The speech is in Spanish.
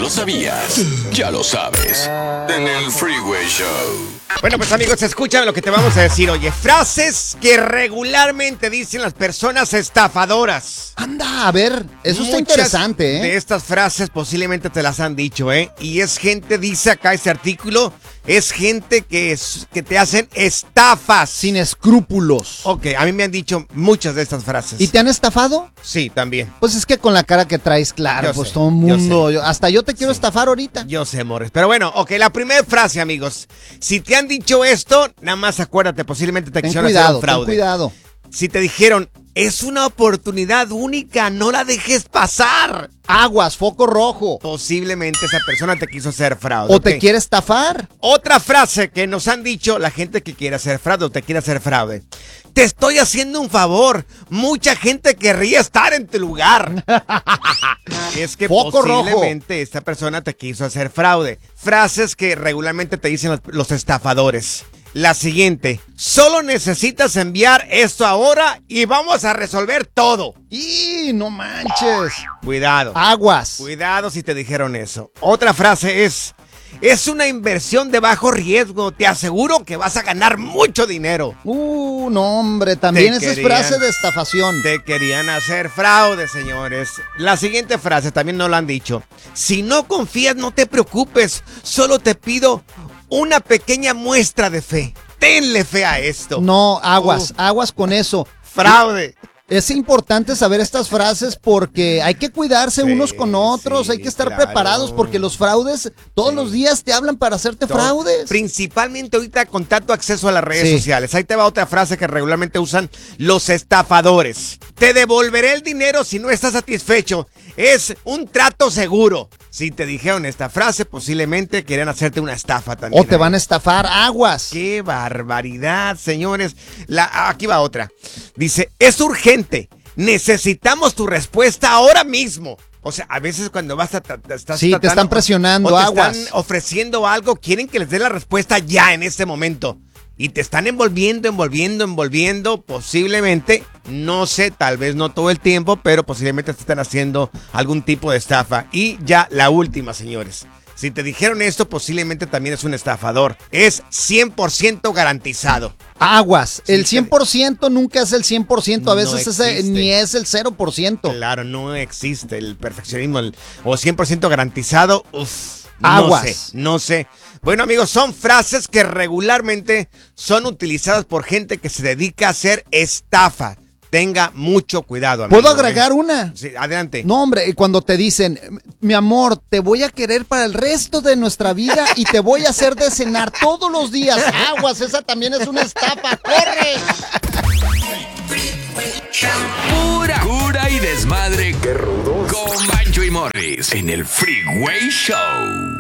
lo sabías? Ya lo sabes. En el Freeway Show. Bueno, pues amigos, escúchame lo que te vamos a decir. Oye, frases que regularmente dicen las personas estafadoras. Anda, a ver, eso está Muchas interesante, ¿eh? de estas frases posiblemente te las han dicho, ¿eh? Y es gente, dice acá ese artículo, es gente que te hacen estafas. Sin escrúpulos. Ok, a mí me han dicho muchas de estas frases. ¿Y te han estafado? Sí, también. Pues es que con la cara que traes, claro, Yo pues sé, todo el yo mundo. sé. Hasta yo te quiero estafar ahorita. Yo sé, Morris. Pero bueno, ok, la primera frase, amigos. Si te han dicho esto, nada más acuérdate, posiblemente te Ten quisieron hacer un cuidado, ten fraude. cuidado. Si te dijeron, es una oportunidad única, no la dejes pasar. Aguas, foco rojo. Posiblemente esa persona te quiso hacer fraude. O te ¿ok? quiere estafar. Otra frase que nos han dicho la gente que quiere hacer fraude o te quiere hacer fraude. Te estoy haciendo un favor. Mucha gente querría estar en tu lugar. Es que Foco rojo. posiblemente esta persona te quiso hacer fraude. Frases que regularmente te dicen los estafadores. La siguiente. Solo necesitas enviar esto ahora y vamos a resolver todo. ¡Y no manches! Cuidado. Aguas. Cuidado si te dijeron eso. Otra frase es una inversión de bajo riesgo. Te aseguro que vas a ganar mucho dinero. No, hombre, también esa es frase de estafación. Te querían hacer fraude, señores. La siguiente frase también no la han dicho. Si no confías, no te preocupes. Solo te pido una pequeña muestra de fe. Tenle fe a esto. No, aguas, aguas con eso. Fraude. Es importante saber estas frases porque hay que cuidarse Sí, unos con otros, sí, hay que estar claro. preparados porque los fraudes todos los días te hablan para hacerte fraudes. Principalmente ahorita con tanto acceso a las redes Sí. sociales. Ahí te va otra frase que regularmente usan los estafadores. Te devolveré el dinero si no estás satisfecho. Es un trato seguro. Si te dijeron esta frase, posiblemente querían hacerte una estafa también. O te van a estafar, aguas. ¡Qué barbaridad, señores! Aquí va otra. Dice, es urgente. Necesitamos tu respuesta ahora mismo. O sea, a veces cuando Sí, te están presionando, o te aguas. están ofreciendo algo, quieren que les dé la respuesta ya en este momento. Y te están envolviendo, posiblemente, no sé, tal vez no todo el tiempo, pero posiblemente te están haciendo algún tipo de estafa. Y ya la última, señores. Si te dijeron esto, posiblemente también es un estafador. Es 100% garantizado. Aguas. Sí, El 100% nunca es el 100%, a veces No existe. ni es el 0%. Claro, no existe el perfeccionismo o 100% garantizado. Aguas. No sé. Bueno, amigos, son frases que regularmente son utilizadas por gente que se dedica a hacer estafa. Tenga mucho cuidado, amigo. ¿Puedo agregar una? Sí, adelante. No, hombre, cuando te dicen, mi amor, te voy a querer para el resto de nuestra vida y te voy a hacer de cenar todos los días. Aguas, esa también es una estafa. ¡Corre! Pura cura y desmadre. ¡Qué rudos! Con Bancho y Morris en el Freeway Show.